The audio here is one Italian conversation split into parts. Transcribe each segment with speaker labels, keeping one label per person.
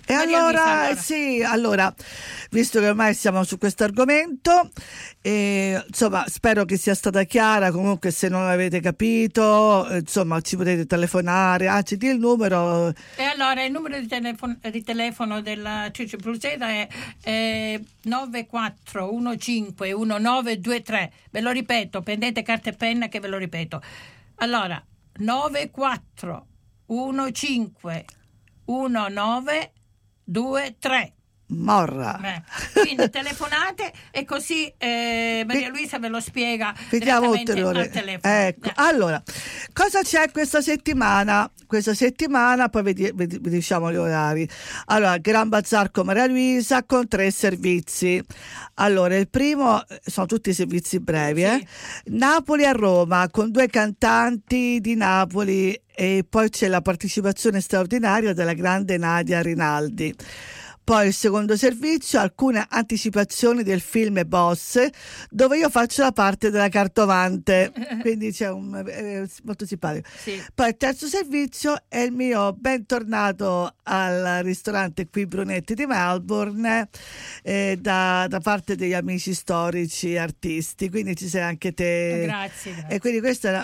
Speaker 1: E allora, sì, allora, visto che ormai siamo su questo argomento, insomma, spero che sia stata chiara. Comunque, se non avete capito, insomma, ci potete telefonare, anzi, di il numero.
Speaker 2: E allora il numero di telefono della Ciuccio Bruseda è 94151923. Ve lo ripeto, prendete carta e penna che ve lo ripeto. Allora, 94151923.
Speaker 1: Morra.
Speaker 2: Quindi telefonate e così Maria Luisa ve lo spiega
Speaker 1: Vediamo
Speaker 2: direttamente al telefono.
Speaker 1: Ecco. Allora, cosa c'è questa settimana? Questa settimana poi vi diciamo gli orari. Allora, Gran Bazar con Maria Luisa con 3 servizi. Allora, il primo sono tutti servizi brevi,
Speaker 2: Sì.
Speaker 1: Napoli a Roma con 2 cantanti di Napoli, e poi c'è la partecipazione straordinaria della grande Nadia Rinaldi. Poi il secondo servizio, alcune anticipazioni del film Boss, dove io faccio la parte della cartomante, quindi c'è molto simpatico.
Speaker 2: Sì.
Speaker 1: Poi il terzo servizio è il mio bentornato al ristorante qui Brunetti di Melbourne, da parte degli amici storici artisti, quindi ci sei anche te.
Speaker 2: Grazie.
Speaker 1: E quindi questa è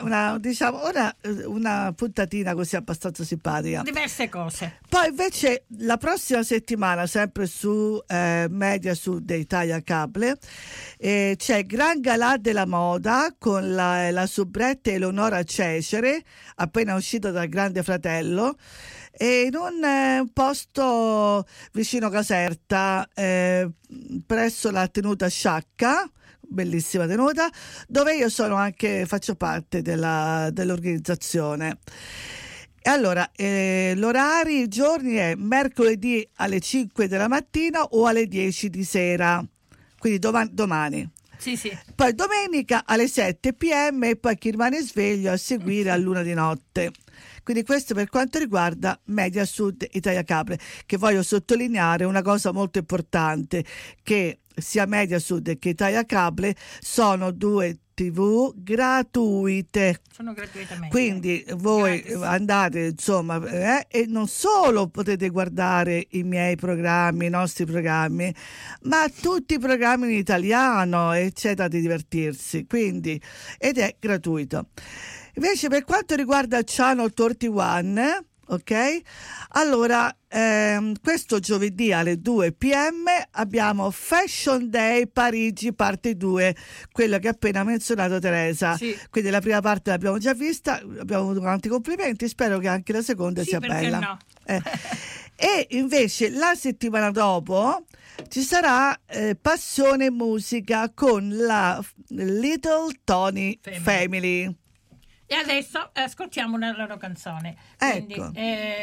Speaker 1: una puntatina così abbastanza simpatica.
Speaker 2: Diverse cose.
Speaker 1: Poi invece la prossima settimana, sempre su Mediasud Italia Cable, c'è Gran Galà della Moda con la soubrette Eleonora Cecere, appena uscita dal Grande Fratello, e in un posto vicino Caserta, presso la tenuta Sciacca, bellissima tenuta, dove io faccio parte dell'organizzazione. E allora, l'orario, i giorni è mercoledì alle 5 della mattina o alle 10 di sera, quindi domani.
Speaker 2: Sì.
Speaker 1: Poi domenica alle 7 p.m. e poi chi rimane sveglio a seguire all'1 di notte. Quindi questo per quanto riguarda Mediasud Italia Cable, che voglio sottolineare una cosa molto importante, che sia Mediasud che Italia Cable sono 2 TV gratuite.
Speaker 2: Sono gratuitamente.
Speaker 1: Quindi voi andate, insomma, e non solo potete guardare i miei programmi, i nostri programmi, ma tutti i programmi in italiano, e c'è da divertirsi, quindi, ed è gratuito. Invece per quanto riguarda Channel 31, ok? Allora, questo giovedì alle 2 p.m. abbiamo Fashion Day Parigi parte 2, quello che ha appena menzionato Teresa.
Speaker 2: Sì.
Speaker 1: Quindi la prima parte l'abbiamo già vista, abbiamo avuto tanti complimenti, spero che anche la seconda sia bella.
Speaker 2: No?
Speaker 1: E invece la settimana dopo ci sarà Passione Musica con la Little Tony Family.
Speaker 2: E adesso ascoltiamo una loro canzone. Quindi,
Speaker 1: Ecco.